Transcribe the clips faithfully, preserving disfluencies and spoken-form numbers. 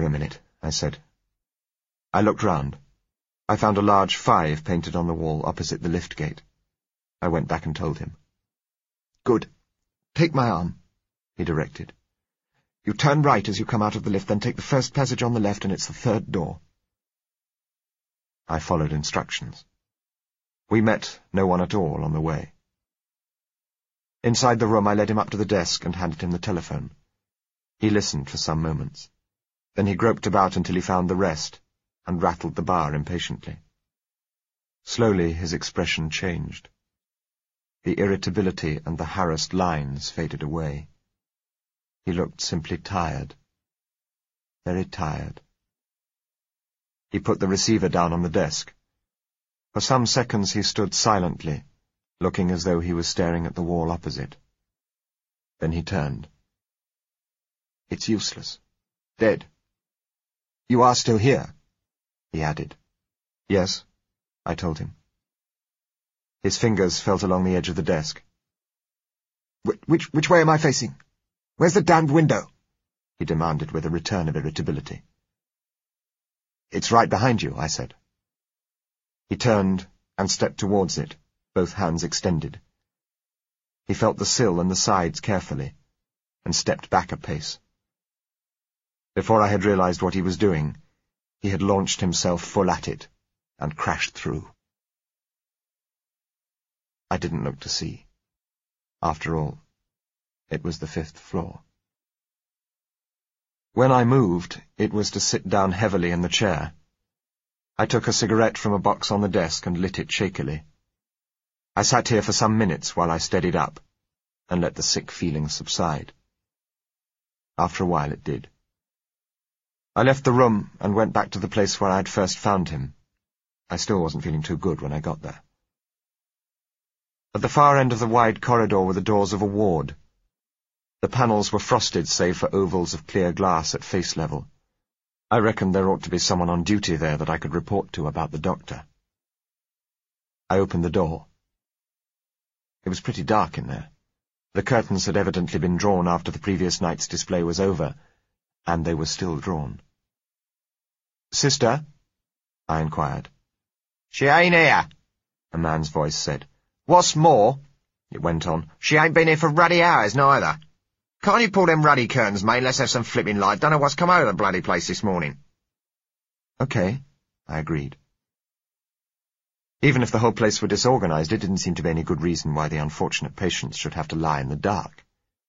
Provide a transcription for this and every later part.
A minute, I said. I looked round. I found a large five painted on the wall opposite the lift gate. I went back and told him. Good. Take my arm, he directed. You turn right as you come out of the lift, then take the first passage on the left, and it's the third door. I followed instructions. We met no one at all on the way. Inside the room, I led him up to the desk and handed him the telephone. He listened for some moments. Then he groped about until he found the rest, and rattled the bar impatiently. Slowly his expression changed. The irritability and the harassed lines faded away. He looked simply tired. Very tired. He put the receiver down on the desk. For some seconds he stood silently, looking as though he was staring at the wall opposite. Then he turned. It's useless. Dead. You are still here, he added. Yes, I told him. His fingers felt along the edge of the desk. Wh which, which way am I facing? Where's the damned window? He demanded with a return of irritability. It's right behind you, I said. He turned and stepped towards it, both hands extended. He felt the sill and the sides carefully, and stepped back a pace. Before I had realized what he was doing, he had launched himself full at it, and crashed through. I didn't look to see. After all, it was the fifth floor. When I moved, it was to sit down heavily in the chair. I took a cigarette from a box on the desk and lit it shakily. I sat here for some minutes while I steadied up, and let the sick feeling subside. After a while it did. I left the room and went back to the place where I had first found him. I still wasn't feeling too good when I got there. At the far end of the wide corridor were the doors of a ward. The panels were frosted save for ovals of clear glass at face level. I reckoned there ought to be someone on duty there that I could report to about the doctor. I opened the door. It was pretty dark in there. The curtains had evidently been drawn after the previous night's display was over, and they were still drawn. "Sister?" I inquired. "She ain't here," a man's voice said. "What's more," it went on, "she ain't been here for ruddy hours, neither. Can't you pull them ruddy curtains, mate? Let's have some flipping light. Don't know what's come out of the bloody place this morning." "Okay," I agreed. Even if the whole place were disorganized, it didn't seem to be any good reason why the unfortunate patients should have to lie in the dark.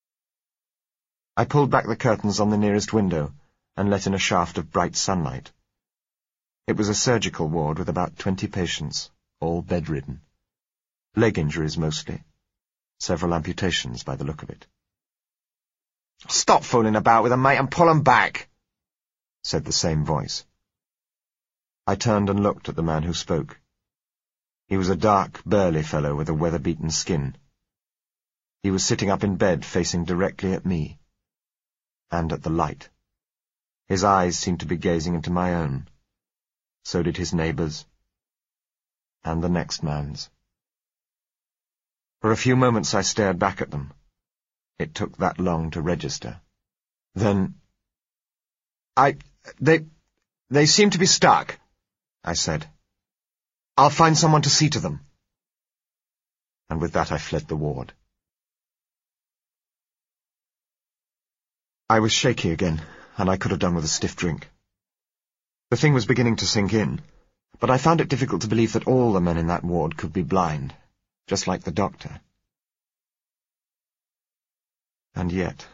I pulled back the curtains on the nearest window and let in a shaft of bright sunlight. It was a surgical ward with about twenty patients, all bedridden. Leg injuries mostly. Several amputations by the look of it. "Stop fooling about with them, mate, and pull 'em back," said the same voice. I turned and looked at the man who spoke. He was a dark, burly fellow with a weather-beaten skin. He was sitting up in bed facing directly at me, and at the light. His eyes seemed to be gazing into my own. So did his neighbour's, and the next man's. For a few moments I stared back at them. It took that long to register. Then, I... they... they seem to be stuck, I said. "I'll find someone to see to them." And with that I fled the ward. I was shaky again, and I could have done with a stiff drink. The thing was beginning to sink in, but I found it difficult to believe that all the men in that ward could be blind, just like the doctor. And yet...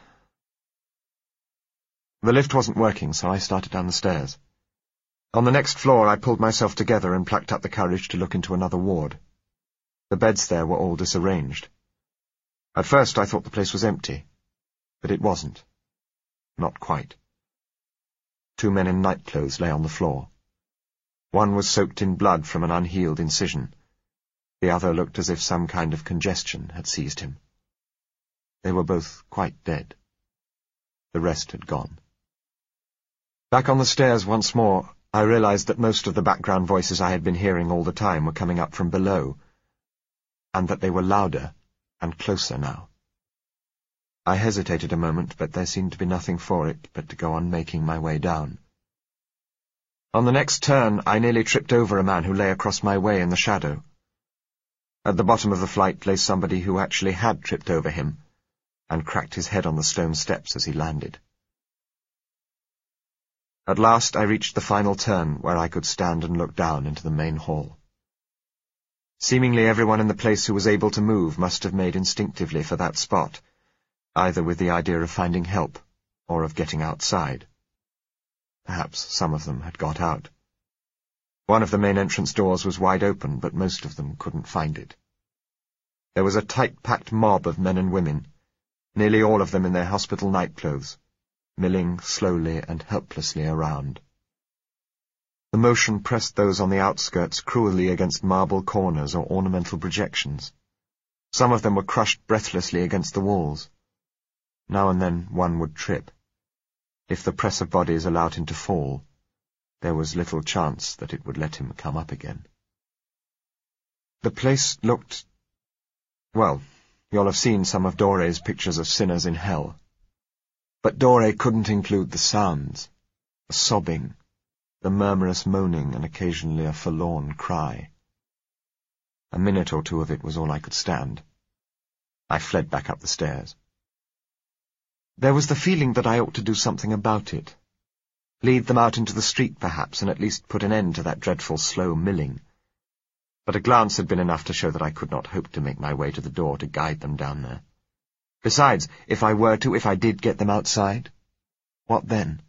The lift wasn't working, so I started down the stairs. On the next floor I pulled myself together and plucked up the courage to look into another ward. The beds there were all disarranged. At first I thought the place was empty, but it wasn't. Not quite. Two men in nightclothes lay on the floor. One was soaked in blood from an unhealed incision. The other looked as if some kind of congestion had seized him. They were both quite dead. The rest had gone. Back on the stairs once more, I realized that most of the background voices I had been hearing all the time were coming up from below, and that they were louder and closer now. I hesitated a moment, but there seemed to be nothing for it but to go on making my way down. On the next turn, I nearly tripped over a man who lay across my way in the shadow. At the bottom of the flight lay somebody who actually had tripped over him and cracked his head on the stone steps as he landed. At last I reached the final turn where I could stand and look down into the main hall. Seemingly everyone in the place who was able to move must have made instinctively for that spot, either with the idea of finding help or of getting outside. Perhaps some of them had got out. One of the main entrance doors was wide open, but most of them couldn't find it. There was a tight-packed mob of men and women, nearly all of them in their hospital nightclothes, milling slowly and helplessly around. The motion pressed those on the outskirts cruelly against marble corners or ornamental projections. Some of them were crushed breathlessly against the walls. Now and then one would trip. If the press of bodies allowed him to fall, there was little chance that it would let him come up again. The place looked... well, you'll have seen some of Dore's pictures of sinners in hell. But Dore couldn't include the sounds, the sobbing, the murmurous moaning, and occasionally a forlorn cry. A minute or two of it was all I could stand. I fled back up the stairs. There was the feeling that I ought to do something about it. Lead them out into the street, perhaps, and at least put an end to that dreadful slow milling. But a glance had been enough to show that I could not hope to make my way to the door to guide them down there. Besides, if I were to, if I did get them outside, what then?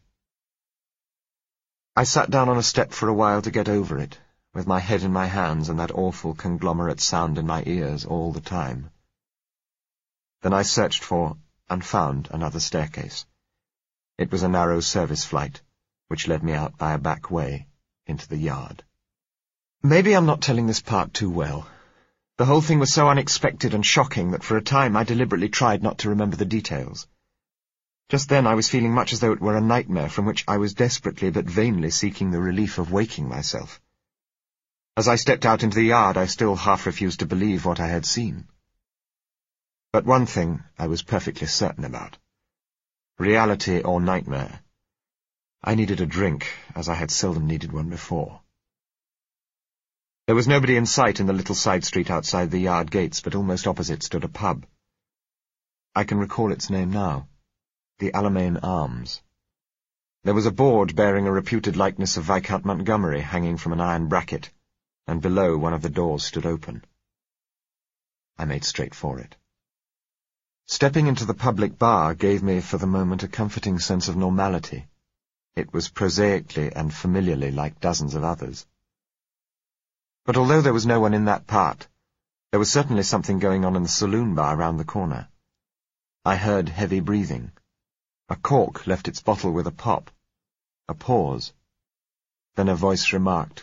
I sat down on a step for a while to get over it, with my head in my hands and that awful conglomerate sound in my ears all the time. Then I searched for and found another staircase. It was a narrow service flight, which led me out by a back way into the yard. Maybe I'm not telling this part too well. The whole thing was so unexpected and shocking that for a time I deliberately tried not to remember the details. Just then I was feeling much as though it were a nightmare from which I was desperately but vainly seeking the relief of waking myself. As I stepped out into the yard, I still half refused to believe what I had seen. But one thing I was perfectly certain about. Reality or nightmare. I needed a drink, as I had seldom needed one before. There was nobody in sight in the little side street outside the yard gates, but almost opposite stood a pub. I can recall its name now. The Alamein Arms. There was a board bearing a reputed likeness of Viscount Montgomery hanging from an iron bracket, and below one of the doors stood open. I made straight for it. Stepping into the public bar gave me for the moment a comforting sense of normality. It was prosaically and familiarly like dozens of others. But although there was no one in that part, there was certainly something going on in the saloon bar round the corner. I heard heavy breathing. A cork left its bottle with a pop. A pause. Then a voice remarked,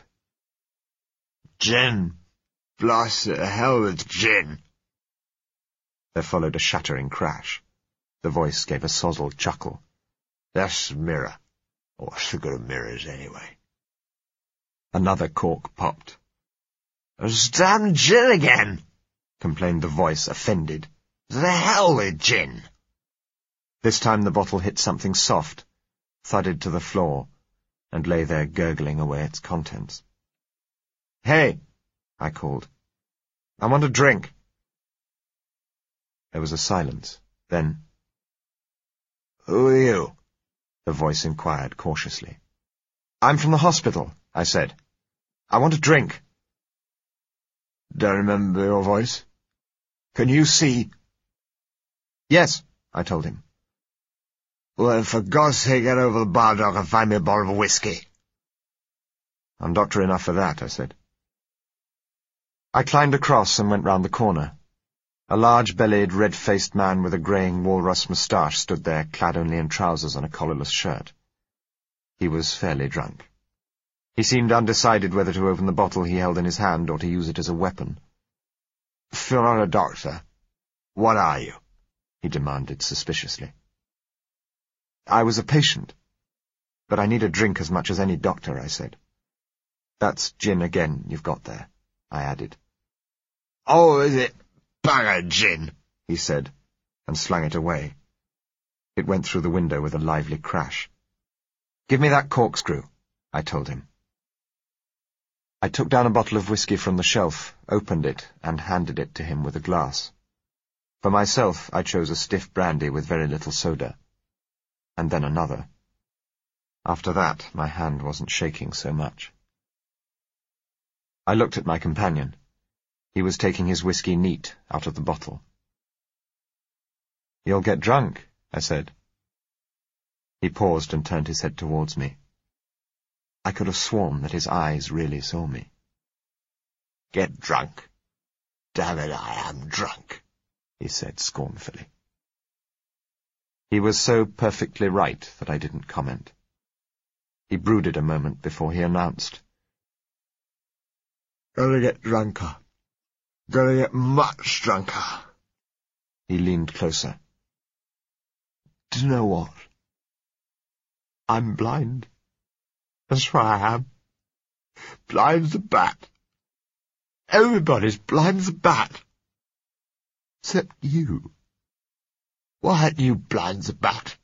"Gin! Blast the hell with gin!" There followed a shattering crash. The voice gave a sozzled chuckle. "That's the mirror. Or what's the good of mirrors, anyway?" Another cork popped. "It's damn gin again!" complained the voice, offended. "The hell with gin!" This time the bottle hit something soft, thudded to the floor, and lay there gurgling away its contents. "Hey!" I called. "I want a drink." There was a silence. Then, "Who are you?" the voice inquired cautiously. "I'm from the hospital," I said. "I want a drink." "Don't remember your voice. Can you see?" "Yes," I told him. "Well, for God's sake, get over the bar dock and find me a bottle of whiskey." "I'm doctor enough for that," I said. I climbed across and went round the corner. A large-bellied, red-faced man with a greying walrus moustache stood there, clad only in trousers and a collarless shirt. He was fairly drunk. He seemed undecided whether to open the bottle he held in his hand or to use it as a weapon. "If you're not a doctor, what are you?" he demanded suspiciously. "I was a patient, but I need a drink as much as any doctor," I said. "That's gin again you've got there," I added. "Oh, is it bugger gin?" he said, and slung it away. It went through the window with a lively crash. "Give me that corkscrew," I told him. I took down a bottle of whiskey from the shelf, opened it, and handed it to him with a glass. For myself, I chose a stiff brandy with very little soda, and then another. After that, my hand wasn't shaking so much. I looked at my companion. He was taking his whiskey neat out of the bottle. "You'll get drunk," I said. He paused and turned his head towards me. I could have sworn that his eyes really saw me. "Get drunk? Damn it, I am drunk," he said scornfully. He was so perfectly right that I didn't comment. He brooded a moment before he announced, "Gonna get drunker. Gonna get much drunker." He leaned closer. "Do you know what? I'm blind. That's what I am. Blind as a bat. Everybody's blind as a bat. Except you. Why aren't you blind as a bat?"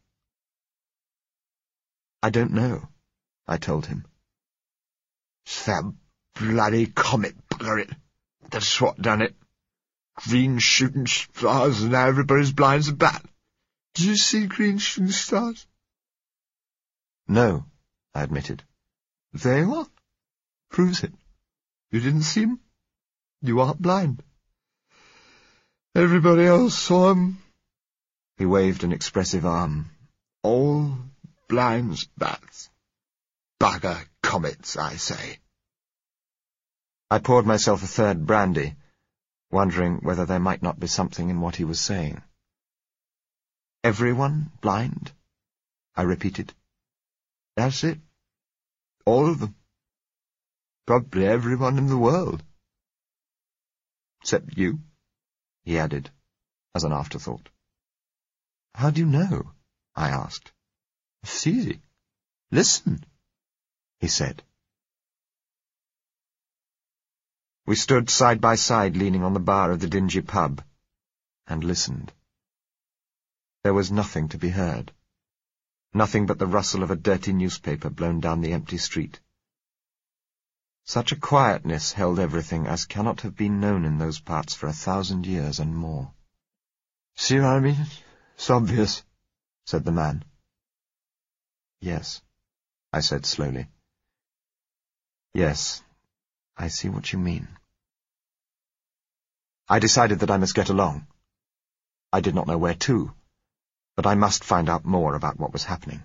"I don't know," I told him. "It's that bloody comet bugger it. That's what done it. Green shooting stars, and now everybody's blind as a bat. Did you see green shooting stars?" "No," I admitted. "There you are. Proves it. You didn't see 'em? You aren't blind. Everybody else saw 'em." He waved an expressive arm. "All blind as bats. Bugger comets, I say." I poured myself a third brandy, wondering whether there might not be something in what he was saying. "Everyone blind?" I repeated. "That's it. All of them. Probably everyone in the world. Except you," he added, as an afterthought. "How do you know?" I asked. "It's easy. Listen," he said. We stood side by side leaning on the bar of the dingy pub, and listened. There was nothing to be heard. Nothing but the rustle of a dirty newspaper blown down the empty street. Such a quietness held everything as cannot have been known in those parts for a thousand years and more. "See what I mean? It's obvious," said the man. "Yes," I said slowly. "Yes, I see what you mean." I decided that I must get along. I did not know where to, but I must find out more about what was happening.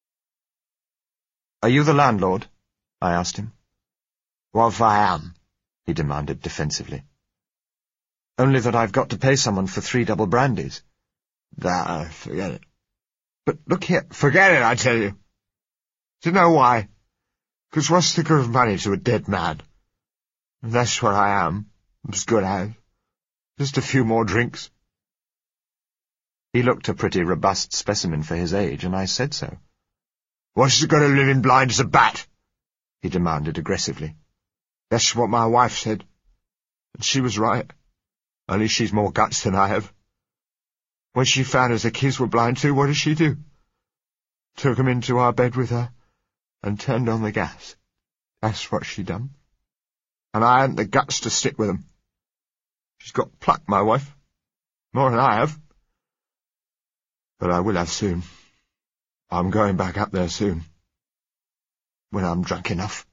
"Are you the landlord?" I asked him. "What if I am?" he demanded defensively. "Only that I've got to pay someone for three double brandies." "Nah, forget it." "But look here—" "Forget it, I tell you. Do you know why? Because what's the good of money to a dead man? And that's what I am, as good as. Just a few more drinks." He looked a pretty robust specimen for his age, and I said so. "What's the good of living blind as a bat?" he demanded aggressively. "That's what my wife said. And she was right. Only she's more guts than I have. When she found us the kids were blind too, what did she do? Took 'em into our bed with her, and turned on the gas. That's what she done. And I hadn't the guts to stick with 'em. She's got pluck, my wife. More than I have. But I will have soon. I'm going back up there soon. When I'm drunk enough."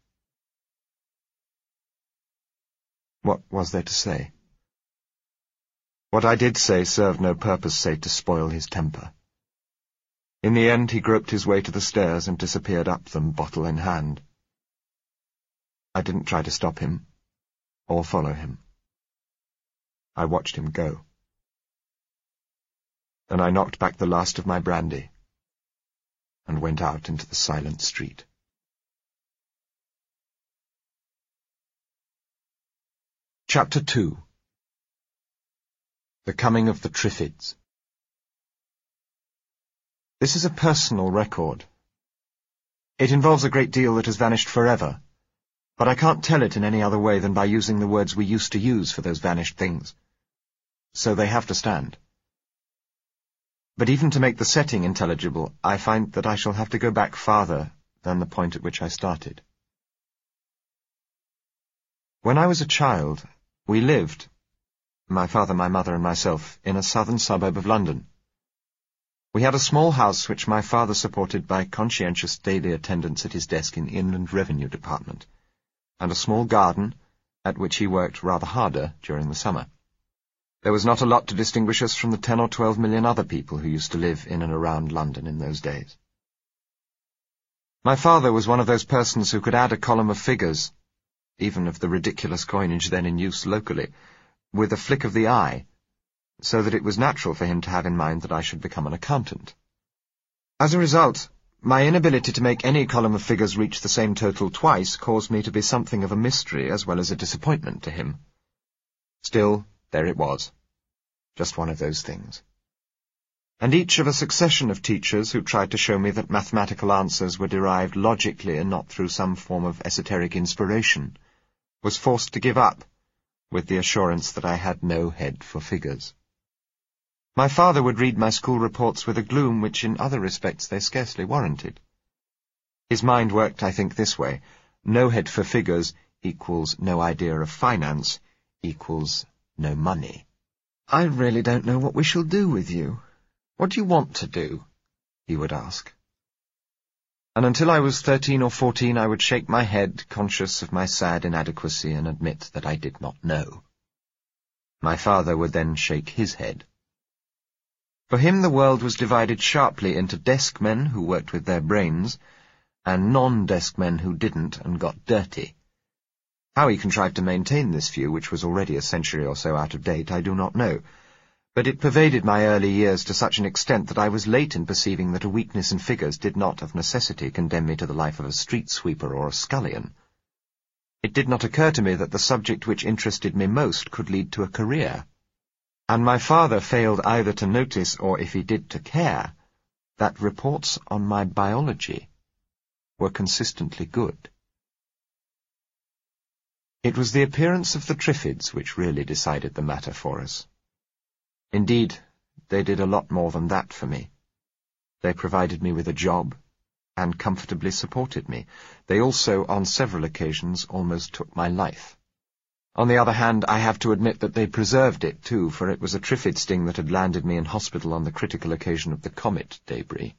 What was there to say? What I did say served no purpose save to spoil his temper. In the end, he groped his way to the stairs and disappeared up them, bottle in hand. I didn't try to stop him, or follow him. I watched him go. Then I knocked back the last of my brandy, and went out into the silent street. Chapter two. The Coming of the Triffids. This is a personal record. It involves a great deal that has vanished forever, but I can't tell it in any other way than by using the words we used to use for those vanished things. So they have to stand. But even to make the setting intelligible, I find that I shall have to go back farther than the point at which I started. When I was a child, we lived, my father, my mother, and myself, in a southern suburb of London. We had a small house which my father supported by conscientious daily attendance at his desk in the Inland Revenue Department, and a small garden at which he worked rather harder during the summer. There was not a lot to distinguish us from the ten or twelve million other people who used to live in and around London in those days. My father was one of those persons who could add a column of figures, even of the ridiculous coinage then in use locally, with a flick of the eye, so that it was natural for him to have in mind that I should become an accountant. As a result, my inability to make any column of figures reach the same total twice caused me to be something of a mystery as well as a disappointment to him. Still, there it was. Just one of those things. And each of a succession of teachers who tried to show me that mathematical answers were derived logically and not through some form of esoteric inspiration, was forced to give up, with the assurance that I had no head for figures. My father would read my school reports with a gloom which in other respects they scarcely warranted. His mind worked, I think, this way: no head for figures equals no idea of finance equals no money. "I really don't know what we shall do with you. What do you want to do?" he would ask. And until I was thirteen or fourteen I would shake my head, conscious of my sad inadequacy, and admit that I did not know. My father would then shake his head. For him the world was divided sharply into desk men who worked with their brains, and non-desk men who didn't and got dirty. How he contrived to maintain this view, which was already a century or so out of date, I do not know, but it pervaded my early years to such an extent that I was late in perceiving that a weakness in figures did not of necessity condemn me to the life of a street sweeper or a scullion. It did not occur to me that the subject which interested me most could lead to a career, and my father failed either to notice, or if he did, to care, that reports on my biology were consistently good. It was the appearance of the Triffids which really decided the matter for us. Indeed, they did a lot more than that for me. They provided me with a job, and comfortably supported me. They also, on several occasions, almost took my life. On the other hand, I have to admit that they preserved it, too, for it was a Triffid sting that had landed me in hospital on the critical occasion of the comet debris.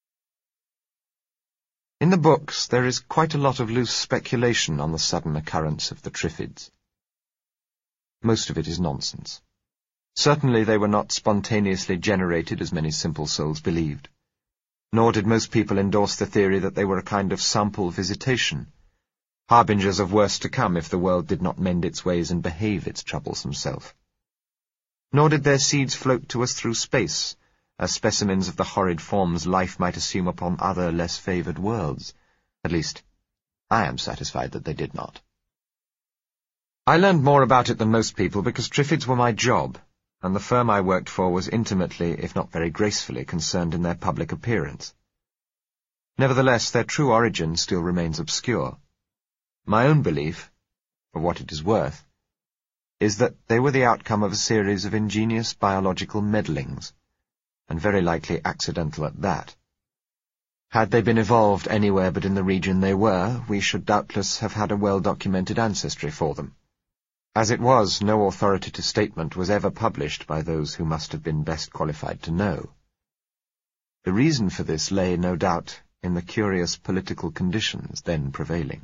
In the books, there is quite a lot of loose speculation on the sudden occurrence of the Triffids. Most of it is nonsense. Certainly they were not spontaneously generated, as many simple souls believed. Nor did most people endorse the theory that they were a kind of sample visitation, harbingers of worse to come if the world did not mend its ways and behave its troublesome self. Nor did their seeds float to us through space, as specimens of the horrid forms life might assume upon other, less favoured worlds. At least, I am satisfied that they did not. I learned more about it than most people because Triffids were my job, and the firm I worked for was intimately, if not very gracefully, concerned in their public appearance. Nevertheless, their true origin still remains obscure. My own belief, for what it is worth, is that they were the outcome of a series of ingenious biological meddlings, and very likely accidental at that. Had they been evolved anywhere but in the region they were, we should doubtless have had a well-documented ancestry for them. As it was, no authoritative statement was ever published by those who must have been best qualified to know. The reason for this lay, no doubt, in the curious political conditions then prevailing.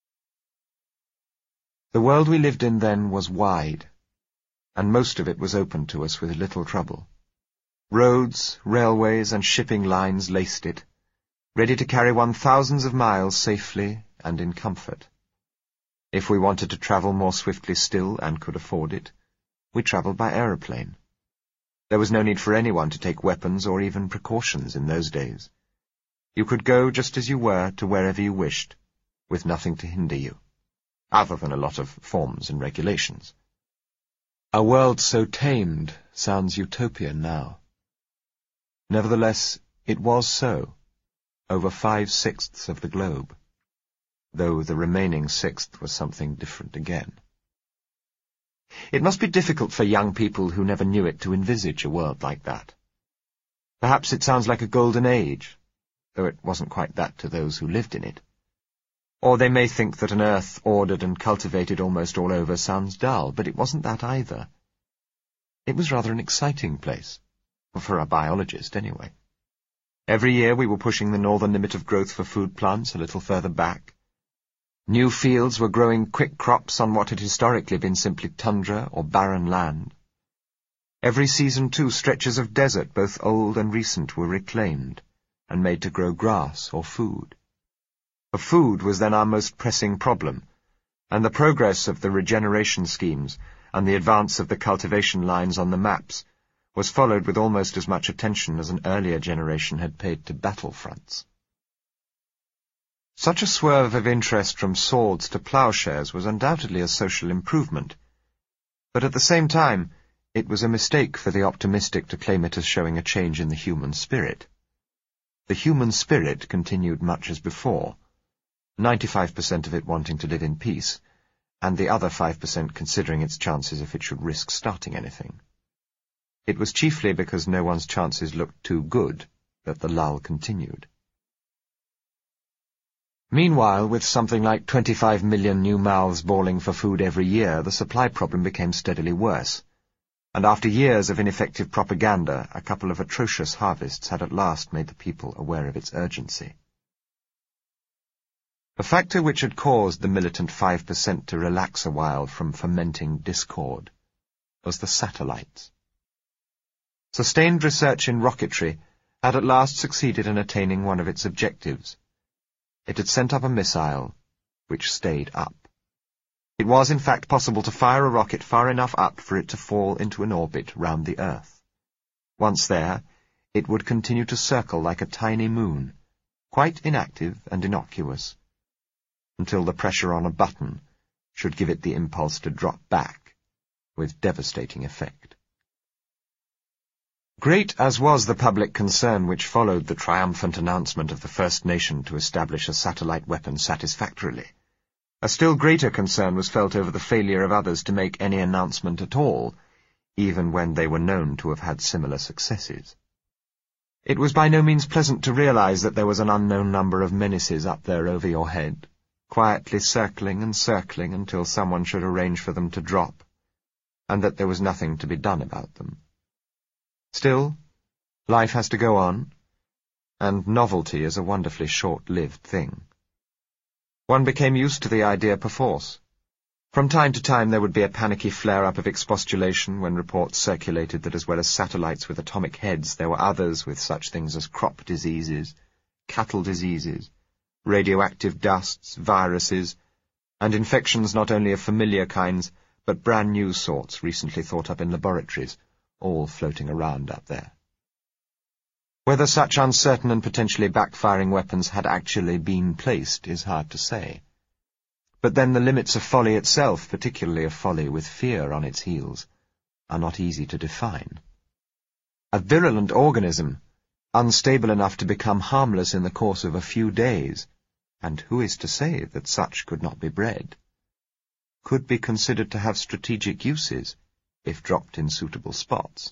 The world we lived in then was wide, and most of it was open to us with little trouble. Roads, railways, and shipping lines laced it, ready to carry one thousands of miles safely and in comfort. If we wanted to travel more swiftly still and could afford it, we travelled by aeroplane. There was no need for anyone to take weapons or even precautions in those days. You could go just as you were to wherever you wished, with nothing to hinder you, other than a lot of forms and regulations. A world so tamed sounds utopian now. Nevertheless, it was so, over five-sixths of the globe, though the remaining sixth was something different again. It must be difficult for young people who never knew it to envisage a world like that. Perhaps it sounds like a golden age, though it wasn't quite that to those who lived in it. Or they may think that an earth ordered and cultivated almost all over sounds dull, but it wasn't that either. It was rather an exciting place, for a biologist anyway. Every year we were pushing the northern limit of growth for food plants a little further back. New fields were growing quick crops on what had historically been simply tundra or barren land. Every season, too, stretches of desert, both old and recent, were reclaimed and made to grow grass or food. For food was then our most pressing problem, and the progress of the regeneration schemes and the advance of the cultivation lines on the maps was followed with almost as much attention as an earlier generation had paid to battle fronts. Such a swerve of interest from swords to ploughshares was undoubtedly a social improvement, but at the same time it was a mistake for the optimistic to claim it as showing a change in the human spirit. The human spirit continued much as before, ninety-five percent of it wanting to live in peace, and the other five percent considering its chances if it should risk starting anything. It was chiefly because no one's chances looked too good that the lull continued. Meanwhile, with something like twenty-five million new mouths bawling for food every year, the supply problem became steadily worse, and after years of ineffective propaganda, a couple of atrocious harvests had at last made the people aware of its urgency. A factor which had caused the militant five percent to relax a while from fomenting discord was the satellites. Sustained research in rocketry had at last succeeded in attaining one of its objectives. It had sent up a missile which stayed up. It was in fact possible to fire a rocket far enough up for it to fall into an orbit round the Earth. Once there, it would continue to circle like a tiny moon, quite inactive and innocuous, until the pressure on a button should give it the impulse to drop back, with devastating effect. Great as was the public concern which followed the triumphant announcement of the first nation to establish a satellite weapon satisfactorily, a still greater concern was felt over the failure of others to make any announcement at all, even when they were known to have had similar successes. It was by no means pleasant to realize that there was an unknown number of menaces up there over your head, quietly circling and circling until someone should arrange for them to drop, and that there was nothing to be done about them. Still, life has to go on, and novelty is a wonderfully short-lived thing. One became used to the idea perforce. From time to time there would be a panicky flare-up of expostulation when reports circulated that as well as satellites with atomic heads, there were others with such things as crop diseases, cattle diseases, radioactive dusts, viruses, and infections not only of familiar kinds, but brand-new sorts recently thought up in laboratories, all floating around up there. Whether such uncertain and potentially backfiring weapons had actually been placed is hard to say. But then the limits of folly itself, particularly of folly with fear on its heels, are not easy to define. A virulent organism, unstable enough to become harmless in the course of a few days, and who is to say that such could not be bred, could be considered to have strategic uses, if dropped in suitable spots.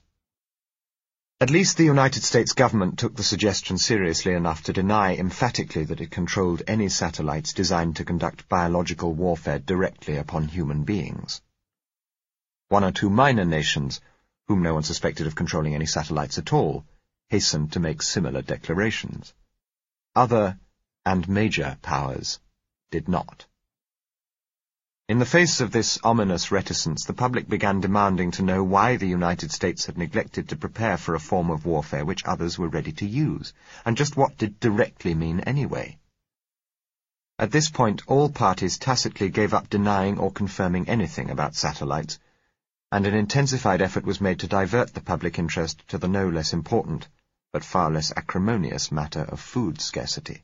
At least the United States government took the suggestion seriously enough to deny emphatically that it controlled any satellites designed to conduct biological warfare directly upon human beings. One or two minor nations, whom no one suspected of controlling any satellites at all, hastened to make similar declarations. Other and major powers did not. In the face of this ominous reticence, the public began demanding to know why the United States had neglected to prepare for a form of warfare which others were ready to use, and just what did directly mean anyway. At this point, all parties tacitly gave up denying or confirming anything about satellites, and an intensified effort was made to divert the public interest to the no less important, but far less acrimonious matter of food scarcity.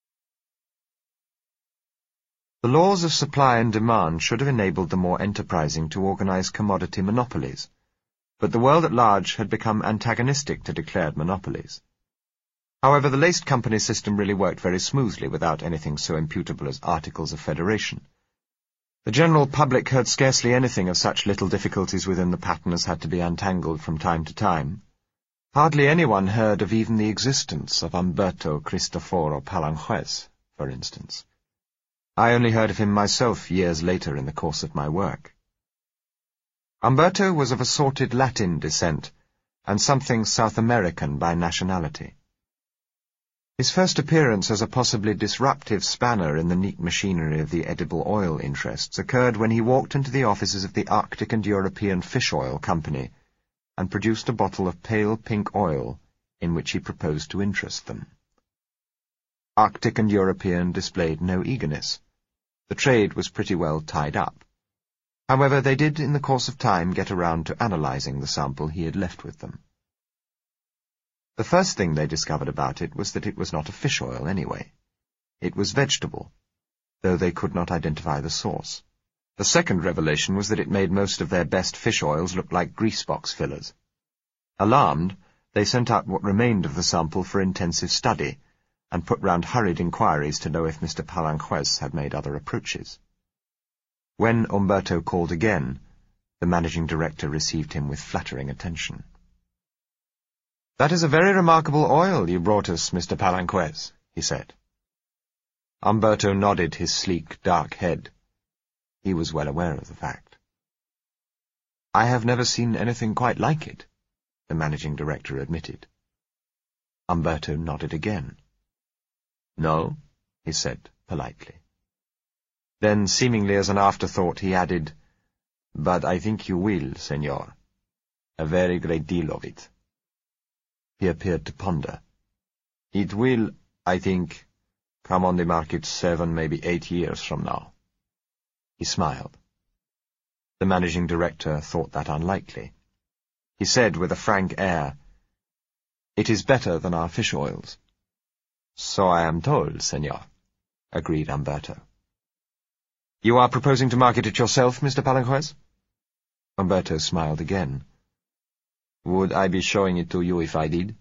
The laws of supply and demand should have enabled the more enterprising to organize commodity monopolies, but the world at large had become antagonistic to declared monopolies. However, the laced company system really worked very smoothly without anything so imputable as articles of federation. The general public heard scarcely anything of such little difficulties within the pattern as had to be untangled from time to time. Hardly anyone heard of even the existence of Umberto Cristoforo Palanjuez, for instance. I only heard of him myself years later in the course of my work. Umberto was of assorted Latin descent, and something South American by nationality. His first appearance as a possibly disruptive spanner in the neat machinery of the edible oil interests occurred when he walked into the offices of the Arctic and European Fish Oil Company and produced a bottle of pale pink oil in which he proposed to interest them. Arctic and European displayed no eagerness. The trade was pretty well tied up. However, they did in the course of time get around to analyzing the sample he had left with them. The first thing they discovered about it was that it was not a fish oil anyway. It was vegetable, though they could not identify the source. The second revelation was that it made most of their best fish oils look like greasebox fillers. Alarmed, they sent out what remained of the sample for intensive study, and put round hurried inquiries to know if Mister Palanquez had made other approaches. When Umberto called again, the managing director received him with flattering attention. "That is a very remarkable oil you brought us, Mister Palanquez," he said. Umberto nodded his sleek, dark head. He was well aware of the fact. "I have never seen anything quite like it," the managing director admitted. Umberto nodded again. "No," he said politely. Then, seemingly as an afterthought, he added, "But I think you will, senor. A very great deal of it." He appeared to ponder. "It will, I think, come on the market seven, maybe eight years from now." He smiled. The managing director thought that unlikely. He said with a frank air, "It is better than our fish oils." "So I am told, senor," agreed Umberto. "You are proposing to market it yourself, Mister Palanquez?" Umberto smiled again. "Would I be showing it to you if I did?"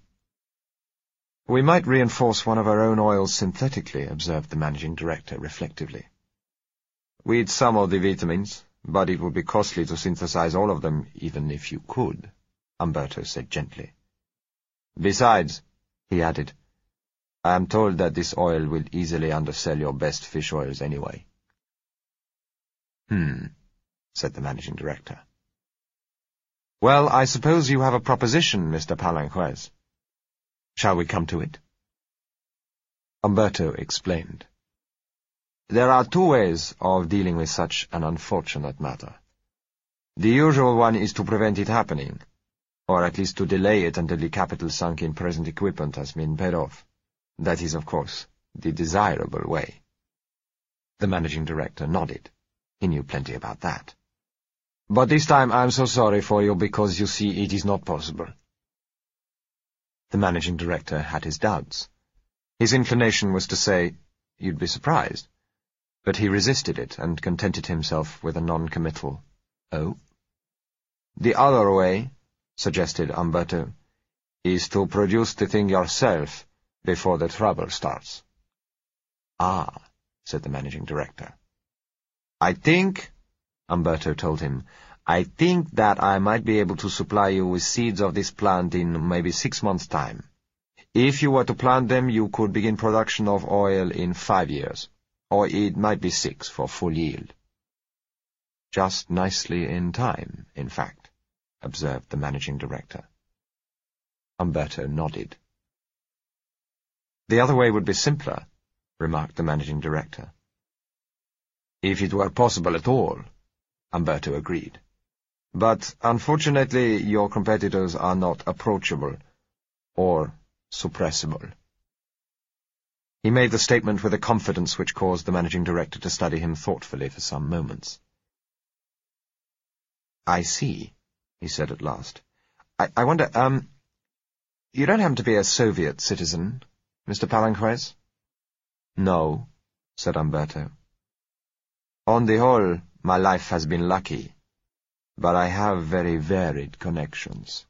"We might reinforce one of our own oils synthetically," observed the managing director reflectively. "With some of the vitamins, but it would be costly to synthesize all of them, even if you could," Umberto said gently. "Besides," he added, "I am told that this oil will easily undersell your best fish oils anyway." "Hmm," said the managing director. "Well, I suppose you have a proposition, Mister Palanquez. Shall we come to it?" Umberto explained. "There are two ways of dealing with such an unfortunate matter. The usual one is to prevent it happening, or at least to delay it until the capital sunk in present equipment has been paid off. That is, of course, the desirable way." The managing director nodded. He knew plenty about that. "But this time I am so sorry for you because, you see, it is not possible." The managing director had his doubts. His inclination was to say, "You'd be surprised," but he resisted it and contented himself with a non-committal, "Oh." "The other way," suggested Umberto, "is to produce the thing yourself before the trouble starts." "Ah," said the managing director. "I think," Umberto told him, "I think that I might be able to supply you with seeds of this plant in maybe six months' time. If you were to plant them, you could begin production of oil in five years, or it might be six for full yield." "Just nicely in time, in fact," observed the managing director. Umberto nodded. "The other way would be simpler," remarked the managing director. "If it were possible at all," Umberto agreed. "But, unfortunately, your competitors are not approachable, or suppressible." He made the statement with a confidence which caused the managing director to study him thoughtfully for some moments. "I see," he said at last. I, I wonder, um, you don't happen to be a Soviet citizen, Mister Palanquez?" "No," said Umberto. "On the whole, my life has been lucky, but I have very varied connections."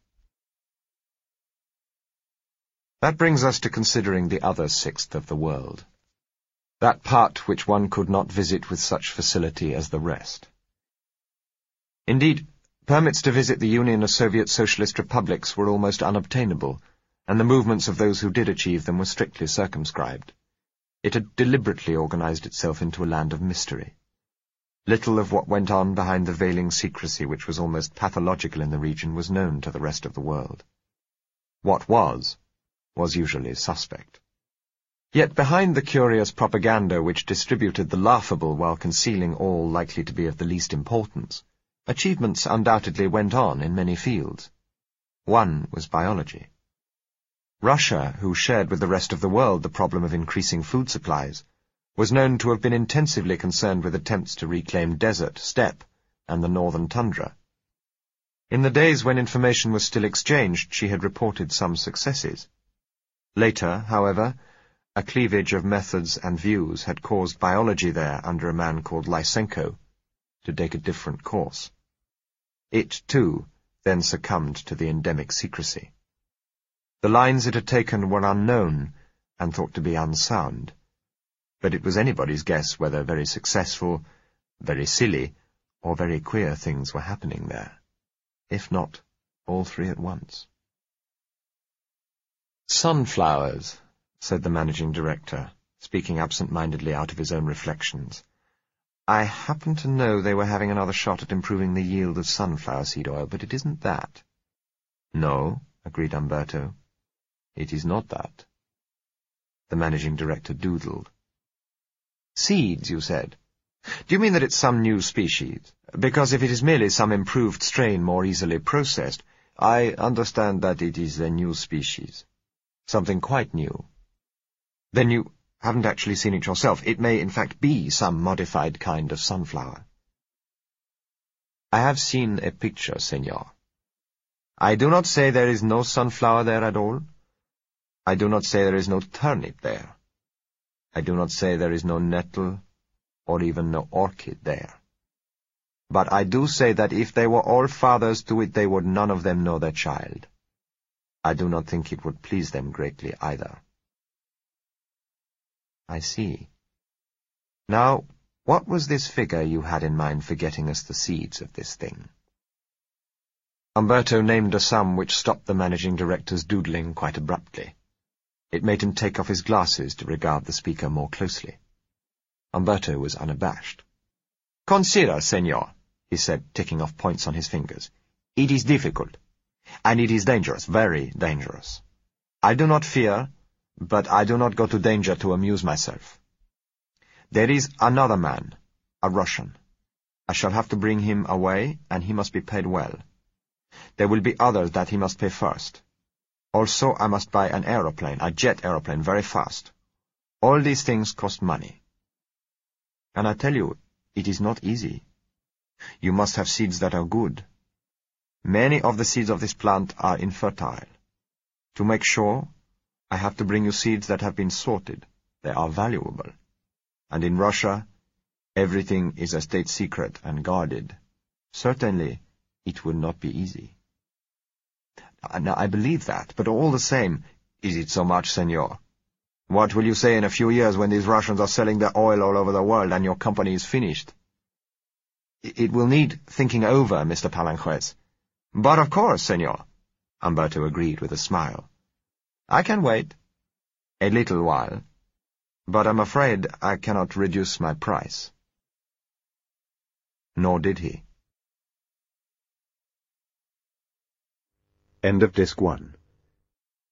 That brings us to considering the other sixth of the world, that part which one could not visit with such facility as the rest. Indeed, permits to visit the Union of Soviet Socialist Republics were almost unobtainable, and the movements of those who did achieve them were strictly circumscribed. It had deliberately organized itself into a land of mystery. Little of what went on behind the veiling secrecy which was almost pathological in the region was known to the rest of the world. What was, was usually suspect. Yet behind the curious propaganda which distributed the laughable while concealing all likely to be of the least importance, achievements undoubtedly went on in many fields. One was biology. Russia, who shared with the rest of the world the problem of increasing food supplies, was known to have been intensively concerned with attempts to reclaim desert, steppe, and the northern tundra. In the days when information was still exchanged, she had reported some successes. Later, however, a cleavage of methods and views had caused biology there, under a man called Lysenko, to take a different course. It, too, then succumbed to the endemic secrecy. The lines it had taken were unknown and thought to be unsound, but it was anybody's guess whether very successful, very silly, or very queer things were happening there, if not all three at once. "Sunflowers," said the managing director, speaking absent-mindedly out of his own reflections. "I happen to know they were having another shot at improving the yield of sunflower seed oil, but it isn't that." "No," agreed Umberto. "It is not that." The managing director doodled. "Seeds, you said. Do you mean that it's some new species? Because if it is merely some improved strain more easily processed, I understand that it is a new species. Something quite new. Then you haven't actually seen it yourself. It may, in fact, be some modified kind of sunflower." "I have seen a picture, senor. I do not say there is no sunflower there at all. I do not say there is no turnip there. I do not say there is no nettle, or even no orchid there. But I do say that if they were all fathers to it, they would none of them know their child. I do not think it would please them greatly either." "I see. Now, what was this figure you had in mind for getting us the seeds of this thing?" Umberto named a sum which stopped the managing director's doodling quite abruptly. It made him take off his glasses to regard the speaker more closely. Umberto was unabashed. "Consider, senor," he said, ticking off points on his fingers. "It is difficult, and it is dangerous, very dangerous. I do not fear, but I do not go to danger to amuse myself. There is another man, a Russian. I shall have to bring him away, and he must be paid well. There will be others that he must pay first. Also, I must buy an aeroplane, a jet aeroplane, very fast. All these things cost money. And I tell you, it is not easy. You must have seeds that are good. Many of the seeds of this plant are infertile. To make sure, I have to bring you seeds that have been sorted. They are valuable. And in Russia, everything is a state secret and guarded. Certainly, it will not be easy." "Now, I believe that, but all the same—" "Is it so much, senor? What will you say in a few years when these Russians are selling their oil all over the world and your company is finished?" "It will need thinking over, Mister Palanjuez." "But of course, senor," Umberto agreed with a smile. "I can wait. A little while. But I'm afraid I cannot reduce my price." Nor did he. End of Disc one.